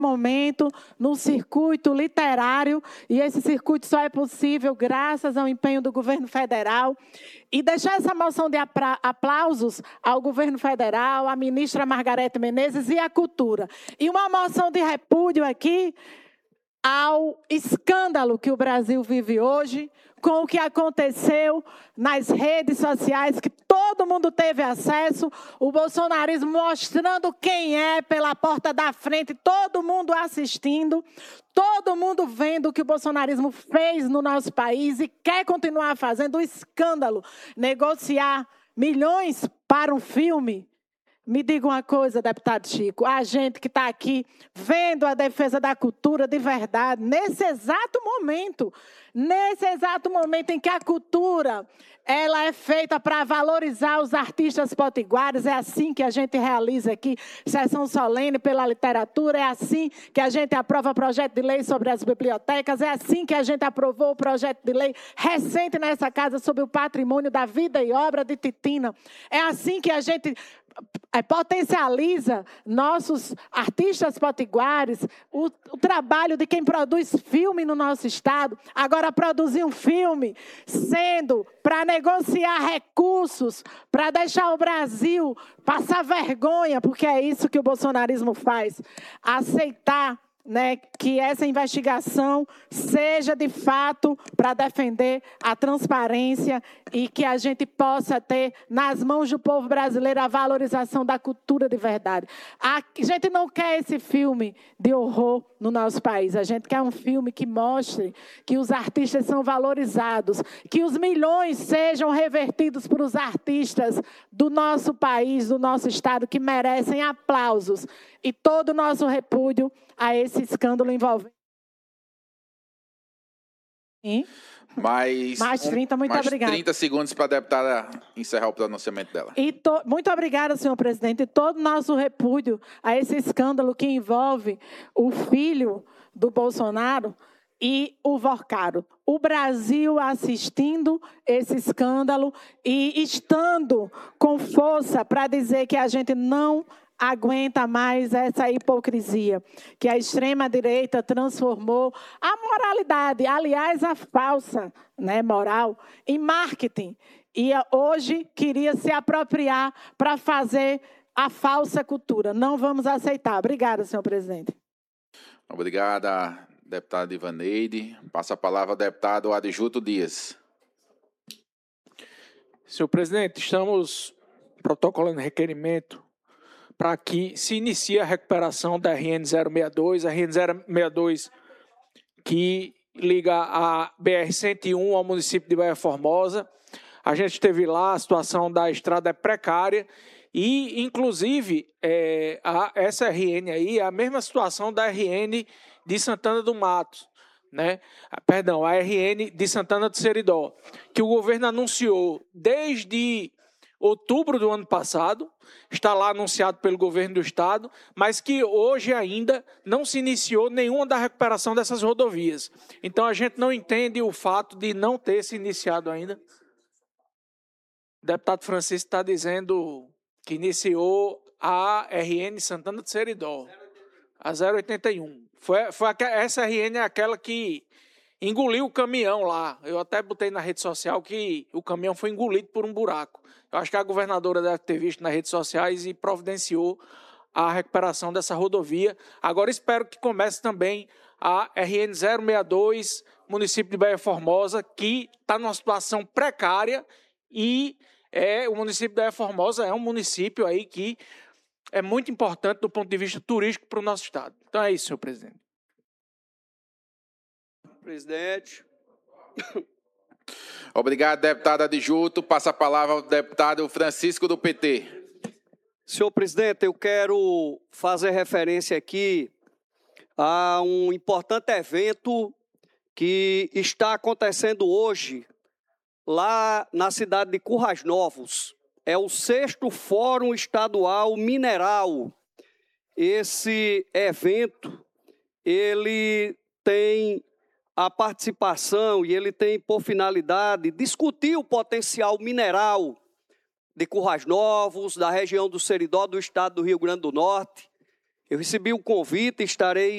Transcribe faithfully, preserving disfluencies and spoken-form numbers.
momento no circuito literário, e esse circuito só é possível graças ao empenho do governo federal, e deixar essa moção de aplausos ao governo federal, à ministra Margarete Menezes e à cultura. E uma moção de repúdio aqui ao escândalo que o Brasil vive hoje, com o que aconteceu nas redes sociais, que todo mundo teve acesso, o bolsonarismo mostrando quem é pela porta da frente, todo mundo assistindo, todo mundo vendo o que o bolsonarismo fez no nosso país e quer continuar fazendo. O escândalo, negociar milhões para um filme. Me diga uma coisa, deputado Chico, a gente que está aqui vendo a defesa da cultura de verdade, nesse exato momento, nesse exato momento em que a cultura ela é feita para valorizar os artistas potiguares, é assim que a gente realiza aqui sessão solene pela literatura, é assim que a gente aprova projeto de lei sobre as bibliotecas, é assim que a gente aprovou o projeto de lei recente nessa casa sobre o patrimônio da vida e obra de Titina, é assim que a gente potencializa nossos artistas potiguares, o, o trabalho de quem produz filme no nosso estado. Agora, produzir um filme sendo para negociar recursos, para deixar o Brasil passar vergonha, porque é isso que o bolsonarismo faz, aceitar, né, que essa investigação seja de fato para defender a transparência e que a gente possa ter nas mãos do povo brasileiro a valorização da cultura de verdade. A gente não quer esse filme de horror no nosso país, a gente quer um filme que mostre que os artistas são valorizados, que os milhões sejam revertidos para os artistas do nosso país, do nosso estado, que merecem aplausos e todo o nosso repúdio a esse escândalo envolvendo. Sim. Mais, mais trinta, muito mais obrigada. trinta segundos para a deputada encerrar o pronunciamento dela. E to, muito obrigada, senhor presidente. E todo o nosso repúdio a esse escândalo que envolve o filho do Bolsonaro e o Vorcaro. O Brasil assistindo esse escândalo e estando com força para dizer que a gente não aguenta mais essa hipocrisia, que a extrema-direita transformou a moralidade, aliás, a falsa, né, moral, em marketing. E hoje queria se apropriar para fazer a falsa cultura. Não vamos aceitar. Obrigada, senhor presidente. Obrigada, deputada Ivaneide. Passa a palavra ao deputado Adjuto Dias. Senhor presidente, estamos protocolando requerimento para que se inicie a recuperação da R N zero seis dois, a R N zero seis dois que liga a B R cento e um ao município de Baía Formosa. A gente esteve lá, a situação da estrada é precária e, inclusive, é, a, essa R N aí é a mesma situação da R N de Santana do Mato, né? Perdão, a R N de Santana do Seridó, que o governo anunciou desde outubro do ano passado, está lá anunciado pelo governo do estado, mas que hoje ainda não se iniciou nenhuma da recuperação dessas rodovias. Então, a gente não entende o fato de não ter se iniciado ainda. O deputado Francisco está dizendo que iniciou a R N Santana do Seridó, a zero oitenta e um. Foi, foi, essa R N é aquela que engoliu o caminhão lá. Eu até botei na rede social que o caminhão foi engolido por um buraco. Eu acho que a governadora deve ter visto nas redes sociais e providenciou a recuperação dessa rodovia. Agora espero que comece também a R N zero seis dois, município de Baía Formosa, que está numa situação precária e é, o município de Baía Formosa é um município aí que é muito importante do ponto de vista turístico para o nosso estado. Então é isso, senhor presidente. Presidente. Obrigado, deputado Adjuto. Passa a palavra ao deputado Francisco, do P T. Senhor presidente, eu quero fazer referência aqui a um importante evento que está acontecendo hoje lá na cidade de Currais Novos. É o sexto Fórum Estadual Mineral. Esse evento, ele tem a participação e ele tem por finalidade discutir o potencial mineral de Currais Novos, da região do Seridó, do estado do Rio Grande do Norte. Eu recebi o convite e estarei